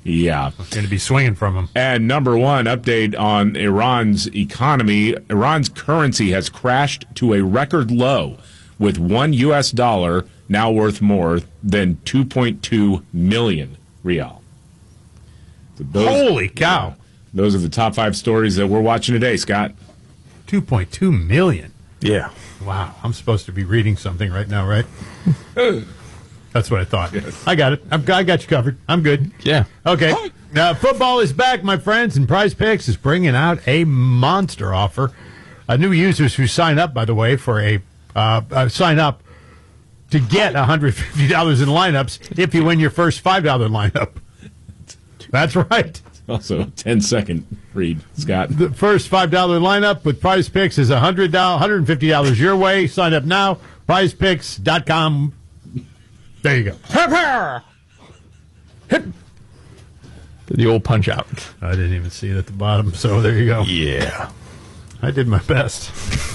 Yeah. Going to be swinging from him. And number one, update on Iran's economy. Iran's currency has crashed to a record low, with $1 US now worth more than 2.2 million rial. So Holy cow. Those are the top 5 stories that we're watching today, Scott. 2.2 million. Yeah. Wow. I'm supposed to be reading something right now, right? That's what I thought. Yes. I got it. I got you covered. I'm good. Yeah. Okay. Football is back, my friends, and Prize Picks is bringing out a monster offer. New users who sign up, by the way, for sign up to get $150 in lineups if you win your first $5 lineup. That's right. Also, 10-second read, Scott. The first $5 lineup with Prize Picks is $150 your way. Sign up now. PrizePicks.com. There you go. Hit the old punch out. I didn't even see it at the bottom, so there you go. Yeah. I did my best.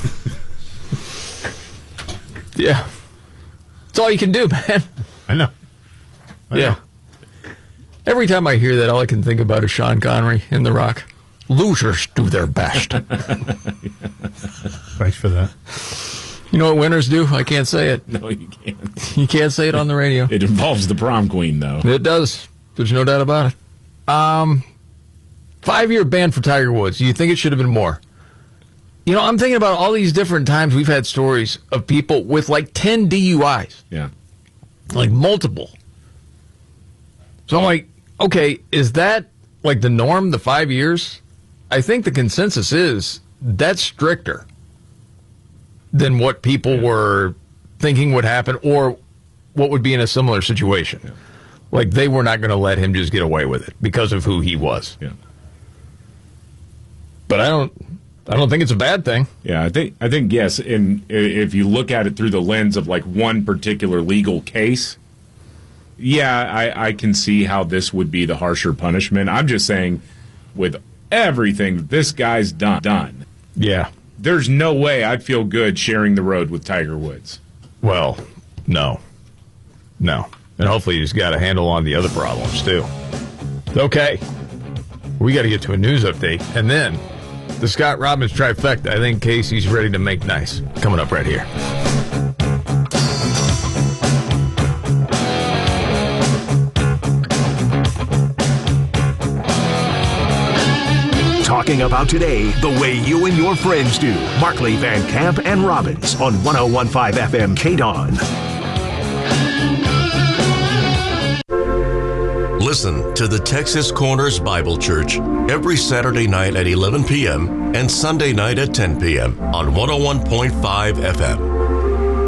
Yeah. That's all you can do, man. I know. Yeah. Every time I hear that, all I can think about is Sean Connery in The Rock. Losers do their best. Thanks for that. You know what winners do? I can't say it. No, you can't. You can't say it on the radio. It involves the prom queen, though. It does. There's no doubt about it. 5-year ban for Tiger Woods. Do you think it should have been more? You know, I'm thinking about all these different times we've had stories of people with like 10 DUIs. Yeah. Like multiple. So I'm like, okay, is that like the norm, the 5 years? I think the consensus is that's stricter than what people were thinking would happen or what would be in a similar situation. Yeah. Like they were not going to let him just get away with it because of who he was. Yeah. But I don't think it's a bad thing. Yeah, I think yes. And if you look at it through the lens of like one particular legal case, yeah, I can see how this would be the harsher punishment. I'm just saying, with everything that this guy's done, Yeah. there's no way I'd feel good sharing the road with Tiger Woods. Well, no. And hopefully he's got a handle on the other problems, too. Okay. We got to get to a news update. And then the Scott Robbins trifecta. I think Casey's ready to make nice. Coming up right here. Talking about today the way you and your friends do. Markley, Van Camp, and Robbins on 101.5 FM KDON. Listen to the Texas Corners Bible Church every Saturday night at 11 p.m. and Sunday night at 10 p.m. on 101.5 FM.